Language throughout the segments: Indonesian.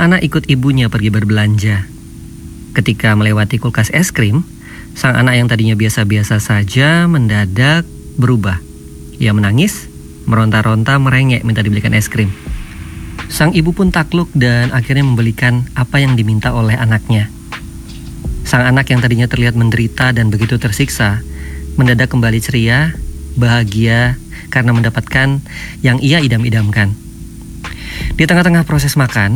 anak ikut ibunya pergi berbelanja. Ketika melewati kulkas es krim, sang anak yang tadinya biasa-biasa saja mendadak berubah. Ia menangis, meronta-ronta, merengek minta dibelikan es krim. Sang ibu pun takluk dan akhirnya membelikan apa yang diminta oleh anaknya. Sang anak yang tadinya terlihat menderita dan begitu tersiksa, mendadak kembali ceria, bahagia karena mendapatkan yang ia idam-idamkan. Di tengah-tengah proses makan,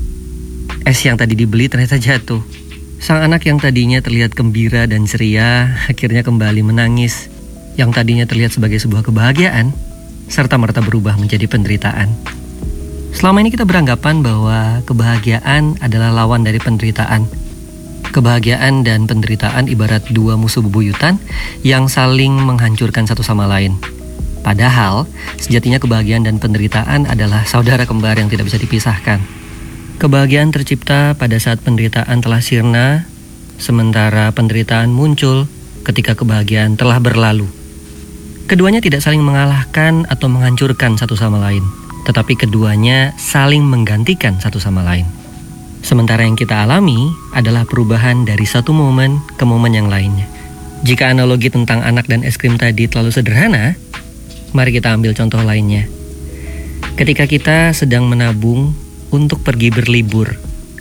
es yang tadi dibeli ternyata jatuh. Sang anak yang tadinya terlihat gembira dan ceria, akhirnya kembali menangis. Yang tadinya terlihat sebagai sebuah kebahagiaan, serta-merta berubah menjadi penderitaan. Selama ini kita beranggapan bahwa kebahagiaan adalah lawan dari penderitaan. Kebahagiaan dan penderitaan ibarat dua musuh bebuyutan yang saling menghancurkan satu sama lain. Padahal, sejatinya kebahagiaan dan penderitaan adalah saudara kembar yang tidak bisa dipisahkan. Kebahagiaan tercipta pada saat penderitaan telah sirna, sementara penderitaan muncul ketika kebahagiaan telah berlalu. Keduanya tidak saling mengalahkan atau menghancurkan satu sama lain, tetapi keduanya saling menggantikan satu sama lain. Sementara yang kita alami adalah perubahan dari satu momen ke momen yang lainnya. Jika analogi tentang anak dan es krim tadi terlalu sederhana, mari kita ambil contoh lainnya. Ketika kita sedang menabung untuk pergi berlibur,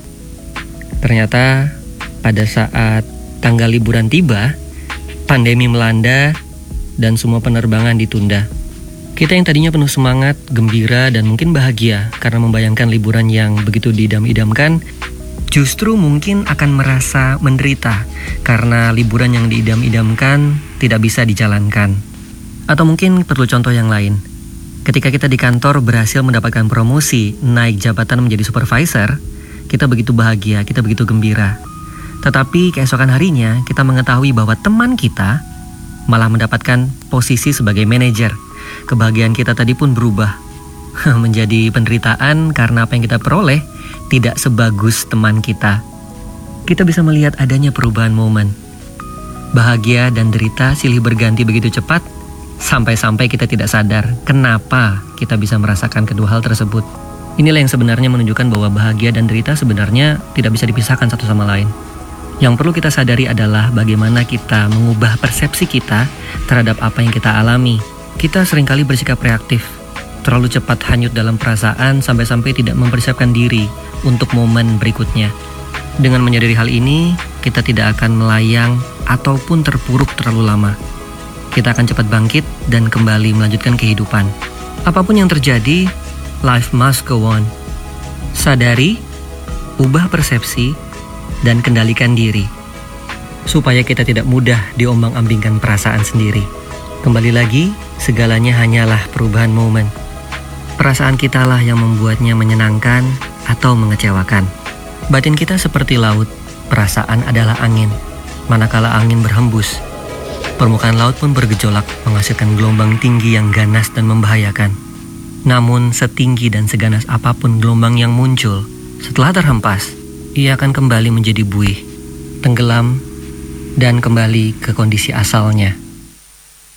ternyata pada saat tanggal liburan tiba, pandemi melanda dan semua penerbangan ditunda. Kita yang tadinya penuh semangat, gembira, dan mungkin bahagia karena membayangkan liburan yang begitu diidam-idamkan, justru mungkin akan merasa menderita karena liburan yang diidam-idamkan tidak bisa dijalankan. Atau mungkin perlu contoh yang lain. Ketika kita di kantor berhasil mendapatkan promosi, naik jabatan menjadi supervisor, kita begitu bahagia, kita begitu gembira. Tetapi keesokan harinya kita mengetahui bahwa teman kita malah mendapatkan posisi sebagai manajer. Kebahagiaan kita tadi pun berubah menjadi penderitaan karena apa yang kita peroleh tidak sebagus teman kita. Kita bisa melihat adanya perubahan momen. Bahagia dan derita silih berganti begitu cepat, sampai-sampai kita tidak sadar kenapa kita bisa merasakan kedua hal tersebut. Inilah yang sebenarnya menunjukkan bahwa bahagia dan derita sebenarnya tidak bisa dipisahkan satu sama lain. Yang perlu kita sadari adalah bagaimana kita mengubah persepsi kita terhadap apa yang kita alami. Kita seringkali bersikap reaktif, terlalu cepat hanyut dalam perasaan sampai-sampai tidak mempersiapkan diri untuk momen berikutnya. Dengan menyadari hal ini, kita tidak akan melayang ataupun terpuruk terlalu lama. Kita akan cepat bangkit dan kembali melanjutkan kehidupan. Apapun yang terjadi, life must go on. Sadari, ubah persepsi, dan kendalikan diri, supaya kita tidak mudah diombang-ambingkan perasaan sendiri. Kembali lagi, segalanya hanyalah perubahan momen. Perasaan kitalah yang membuatnya menyenangkan atau mengecewakan. Batin kita seperti laut, perasaan adalah angin. Manakala angin berhembus, permukaan laut pun bergejolak menghasilkan gelombang tinggi yang ganas dan membahayakan. Namun setinggi dan seganas apapun gelombang yang muncul, setelah terhempas, ia akan kembali menjadi buih, tenggelam, dan kembali ke kondisi asalnya.